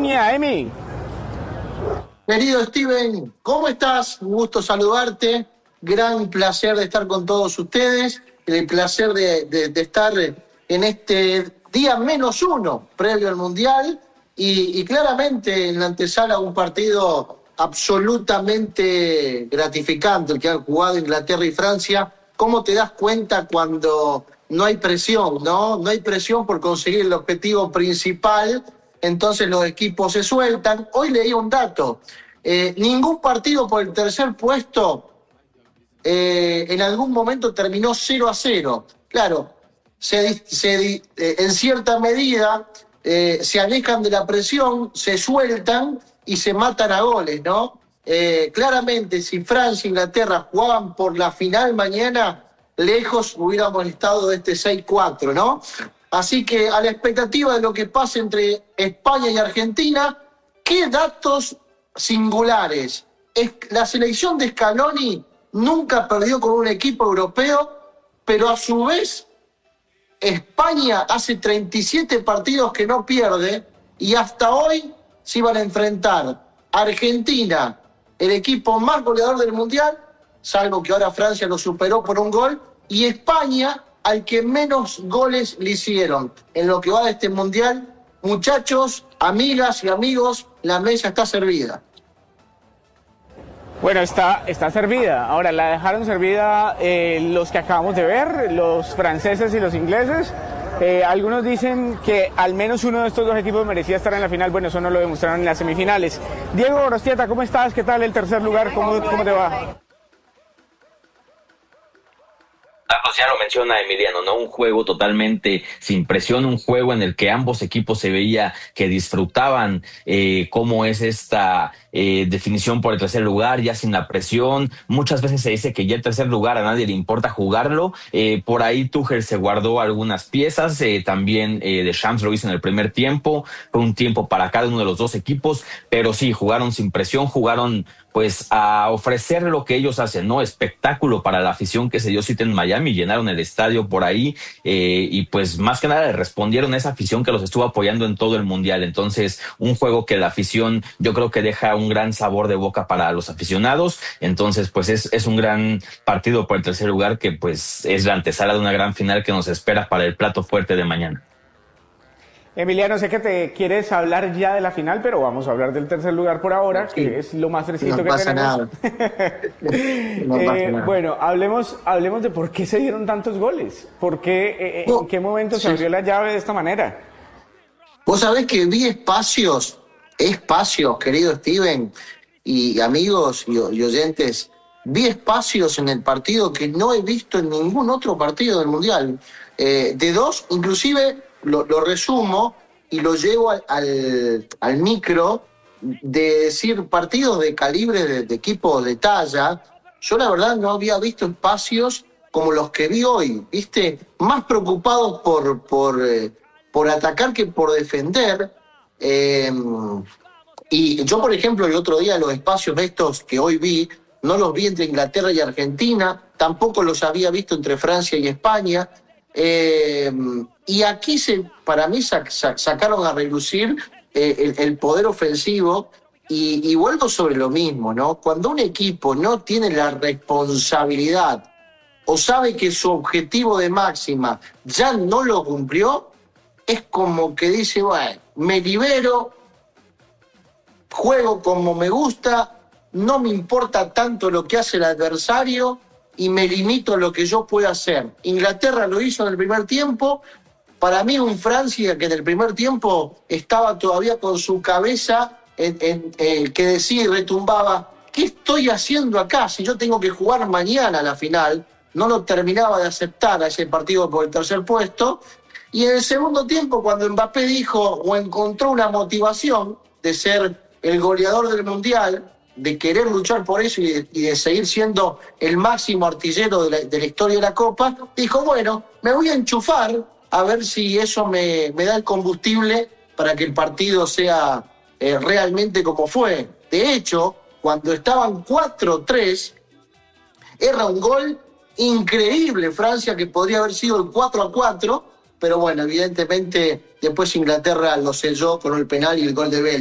Colonia. Emi. Querido Steven, ¿cómo estás? Un gusto saludarte. Gran placer de estar con todos ustedes. El placer de estar en este día -1 previo al Mundial y claramente en la antesala un partido absolutamente gratificante, el que han jugado Inglaterra y Francia. ¿Cómo te das cuenta cuando no hay presión, no? No hay presión por conseguir el objetivo principal, entonces los equipos se sueltan. Hoy leí un dato. Ningún partido por el tercer puesto en algún momento terminó 0-0. Claro, en cierta medida se alejan de la presión, se sueltan y se matan a goles, ¿no? Claramente, si Francia e Inglaterra jugaban por la final mañana, lejos hubiéramos estado de este 6-4, ¿no? Así que a la expectativa de lo que pase entre España y Argentina, ¿qué datos singulares? La selección de Scaloni nunca perdió con un equipo europeo, pero a su vez España hace 37 partidos que no pierde y hasta hoy se iban a enfrentar Argentina, el equipo más goleador del Mundial, salvo que ahora Francia lo superó por un gol, y España, al que menos goles le hicieron en lo que va de este Mundial. Muchachos, amigas y amigos, la mesa está servida. Bueno, está servida. Ahora, la dejaron servida los que acabamos de ver, los franceses y los ingleses. Algunos dicen que al menos uno de estos dos equipos merecía estar en la final. Bueno, eso no lo demostraron en las semifinales. Diego Gorostieta, ¿cómo estás? ¿Qué tal el tercer lugar? ¿Cómo te va? Carlos ya lo menciona Emiliano, ¿no? Un juego totalmente sin presión, un juego en el que ambos equipos se veía que disfrutaban cómo es esta definición por el tercer lugar, ya sin la presión. Muchas veces se dice que ya el tercer lugar a nadie le importa jugarlo. Por ahí Tuchel se guardó algunas piezas, también Deschamps lo hizo en el primer tiempo, fue un tiempo para cada uno de los dos equipos, pero sí, jugaron sin presión, jugaron pues a ofrecer lo que ellos hacen, ¿no? Espectáculo para la afición que se dio cita en Miami, llenaron el estadio por ahí y pues más que nada le respondieron a esa afición que los estuvo apoyando en todo el Mundial. Entonces, un juego que la afición yo creo que deja un gran sabor de boca para los aficionados. Entonces, pues es un gran partido por el tercer lugar que pues es la antesala de una gran final que nos espera para el plato fuerte de mañana. Emiliano, sé que te quieres hablar ya de la final, pero vamos a hablar del tercer lugar por ahora, sí, que es lo más fresquito no que pasa tenemos. Nada. No pasa nada. Bueno, hablemos de por qué se dieron tantos goles. ¿Por qué, en qué momento se abrió la llave de esta manera? Vos sabés que vi espacios, querido Steven, y amigos y oyentes, vi espacios en el partido que no he visto en ningún otro partido del Mundial. De dos, inclusive lo resumo y lo llevo al micro de decir partidos de calibre de equipos de talla. Yo la verdad no había visto espacios como los que vi hoy, ¿viste? Más preocupados por atacar que por defender. Y yo, por ejemplo, el otro día los espacios estos que hoy vi, no los vi entre Inglaterra y Argentina, tampoco los había visto entre Francia y España. Y aquí para mí sacaron a relucir el poder ofensivo y vuelvo sobre lo mismo, ¿no? Cuando un equipo no tiene la responsabilidad o sabe que su objetivo de máxima ya no lo cumplió, es como que dice, bueno, me libero, juego como me gusta, no me importa tanto lo que hace el adversario y me limito a lo que yo pueda hacer. Inglaterra lo hizo en el primer tiempo. Para mí un Francia que en el primer tiempo estaba todavía con su cabeza que decía y retumbaba, ¿qué estoy haciendo acá si yo tengo que jugar mañana la final? No lo terminaba de aceptar a ese partido por el tercer puesto. Y en el segundo tiempo, cuando Mbappé dijo o encontró una motivación de ser el goleador del Mundial, de querer luchar por eso y de seguir siendo el máximo artillero de la historia de la Copa, dijo, bueno, me voy a enchufar a ver si eso me da el combustible para que el partido sea realmente como fue. De hecho, cuando estaban 4-3, era un gol increíble Francia, que podría haber sido el 4-4, pero bueno, evidentemente después Inglaterra lo selló con el penal y el gol de Bale.